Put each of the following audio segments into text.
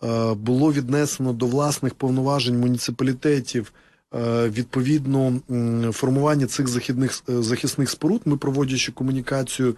було віднесено до власних повноважень муніципалітетів відповідно формування цих захисних споруд, ми, проводячи комунікацію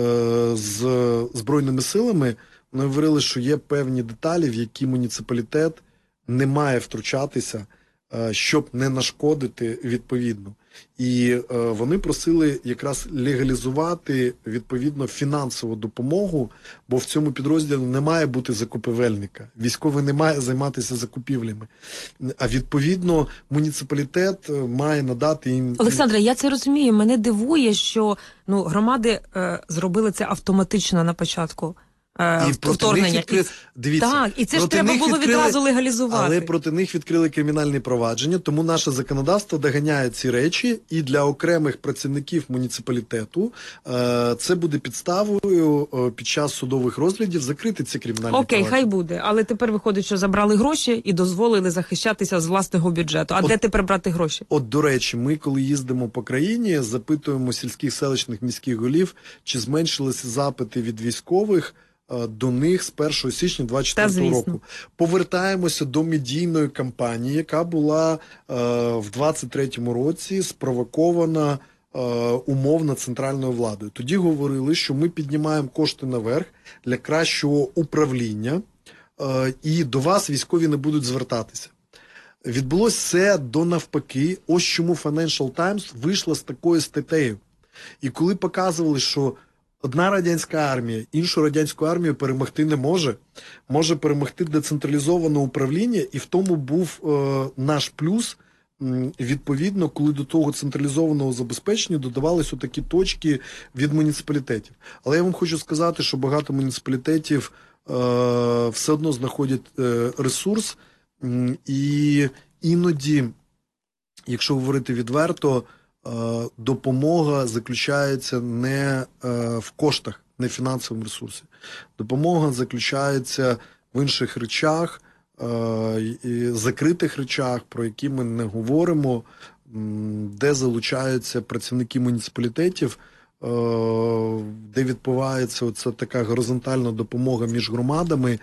з Збройними силами, ми говорили, що є певні деталі, в які муніципалітет не має втручатися, щоб не нашкодити відповідно. І вони просили якраз легалізувати відповідно фінансову допомогу, бо в цьому підрозділі не має бути закупівельника. Військовий не має займатися закупівлями. А відповідно муніципалітет має надати їм... Олександре, я це розумію. Мене дивує, що громади зробили це автоматично на початку. І вторгнення. Дивіться, так, і це ж треба було відразу легалізувати. Але проти них відкрили кримінальні провадження, тому наше законодавство доганяє ці речі, і для окремих працівників муніципалітету це буде підставою під час судових розглядів закрити ці кримінальні провадження. Окей, хай буде. Але тепер виходить, що забрали гроші і дозволили захищатися з власного бюджету. А де тепер брати гроші? От, до речі, ми, коли їздимо по країні, запитуємо сільських, селищних, міських голів, чи зменшилися запити від військових до них з 1 січня 2024 року. Повертаємося до медійної кампанії, яка була в 2023 році спровокована умовно центральною владою. Тоді говорили, що ми піднімаємо кошти наверх для кращого управління, і до вас військові не будуть звертатися. Відбулося все до навпаки. Ось чому Financial Times вийшла з такою статтею. І коли показували, що одна радянська армія іншу радянську армію перемогти не може. Може перемогти децентралізоване управління, і в тому був наш плюс, відповідно, коли до того централізованого забезпечення додавались отакі точки від муніципалітетів. Але я вам хочу сказати, що багато муніципалітетів все одно знаходять ресурс, і іноді, якщо говорити відверто, допомога заключається не в коштах, не в фінансовому ресурсі. Допомога заключається в інших речах, закритих речах, про які ми не говоримо, де залучаються працівники муніципалітетів, де відбувається оця така горизонтальна допомога між громадами,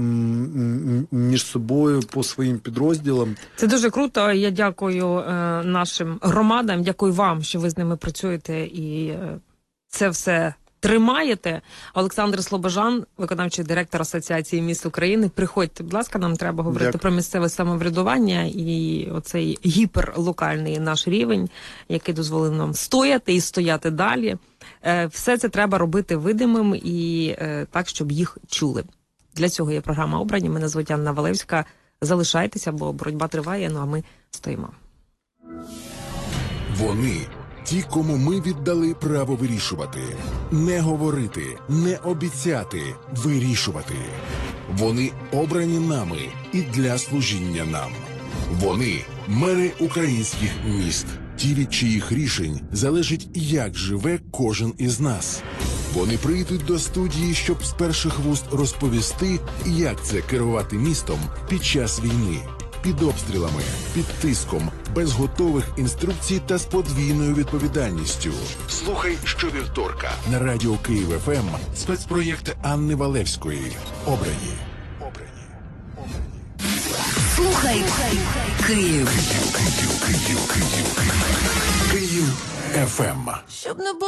між собою по своїм підрозділам. Це дуже круто. Я дякую нашим громадам, дякую вам, що ви з ними працюєте і це все тримаєте. Олександр Слобожан, виконавчий директор Асоціації міст України. Приходьте, будь ласка, нам треба говорити про місцеве самоврядування і оцей гіперлокальний наш рівень, який дозволив нам стояти і стояти далі. Все це треба робити видимим і так, щоб їх чули. Для цього є програма «Обрані». Мене звуть Анна Валевська. Залишайтеся, бо боротьба триває, ну а ми стоїмо. Вони – ті, кому ми віддали право вирішувати. Не говорити, не обіцяти, вирішувати. Вони обрані нами і для служіння нам. Вони – мери українських міст. Ті, від чиїх рішень залежить, як живе кожен із нас. Вони прийдуть до студії, щоб з перших вуст розповісти, як це керувати містом під час війни. Під обстрілами, під тиском, без готових інструкцій та з подвійною відповідальністю. Слухай щовівторка на Радіо Київ ФМ спецпроєкт Анни Валевської «Обрані». Слухай Київ. Київ ФМ. Щоб не було